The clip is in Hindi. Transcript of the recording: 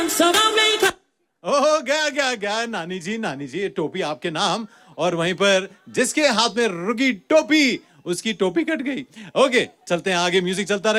ओह गया गया गया नानी जी ये टोपी आपके नाम। और वहीं पर जिसके हाथ में रुकी टोपी उसकी टोपी कट गई। ओके चलते हैं आगे, म्यूजिक चलता रहे।